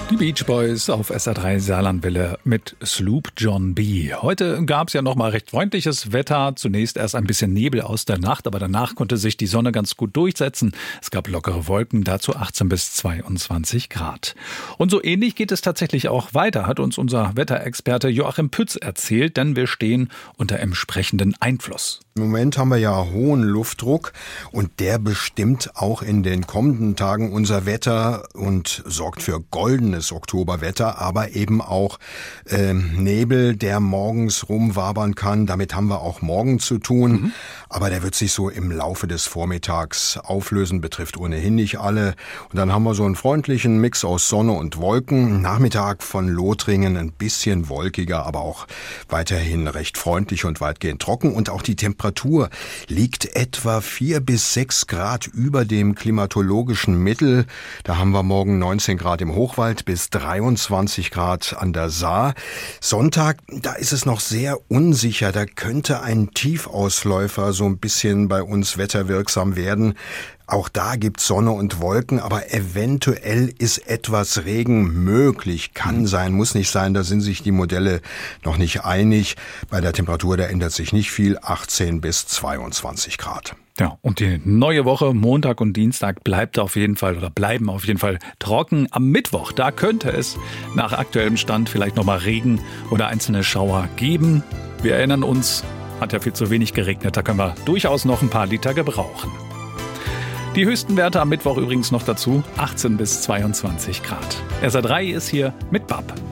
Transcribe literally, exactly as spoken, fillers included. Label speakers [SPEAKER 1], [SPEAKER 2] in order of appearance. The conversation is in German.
[SPEAKER 1] Die Beach Boys auf S R drei Saarlandwelle mit Sloop John B. Heute gab es ja noch mal recht freundliches Wetter. Zunächst erst ein bisschen Nebel aus der Nacht, aber danach konnte sich die Sonne ganz gut durchsetzen. Es gab lockere Wolken, dazu achtzehn bis zweiundzwanzig Grad. Und so ähnlich geht es tatsächlich auch weiter, hat uns unser Wetterexperte Joachim Pütz erzählt, denn wir stehen unter entsprechenden Einfluss.
[SPEAKER 2] Im Moment haben wir ja hohen Luftdruck und der bestimmt auch in den kommenden Tagen unser Wetter und sorgt für goldenes Oktoberwetter, aber eben auch äh, Nebel, der morgens rumwabern kann. Damit haben wir auch morgen zu tun, mhm. aber der wird sich so im Laufe des Vormittags auflösen, betrifft ohnehin nicht alle. Und dann haben wir so einen freundlichen Mix aus Sonne und Wolken. Nachmittag von Lothringen ein bisschen wolkiger, aber auch weiterhin recht freundlich und weitgehend trocken. Und auch die Temperatur liegt etwa vier bis sechs Grad über dem klimatologischen Mittel. Da haben wir morgen neunzehn Grad im Hochwald bis dreiundzwanzig Grad an der Saar. Sonntag, da ist es noch sehr unsicher. Da könnte ein Tiefausläufer so ein bisschen bei uns wetterwirksam werden. Auch da gibt's Sonne und Wolken, aber eventuell ist etwas Regen möglich. Kann sein, muss nicht sein. Da sind sich die Modelle noch nicht einig. Bei der Temperatur, da ändert sich nicht viel. achtzehn bis zweiundzwanzig Grad.
[SPEAKER 1] Ja, und die neue Woche, Montag und Dienstag, bleibt auf jeden Fall oder bleiben auf jeden Fall trocken. Am Mittwoch, da könnte es nach aktuellem Stand vielleicht nochmal Regen oder einzelne Schauer geben. Wir erinnern uns, hat ja viel zu wenig geregnet. Da können wir durchaus noch ein paar Liter gebrauchen. Die höchsten Werte am Mittwoch übrigens noch dazu, achtzehn bis zweiundzwanzig Grad. S R drei ist hier mit Bab.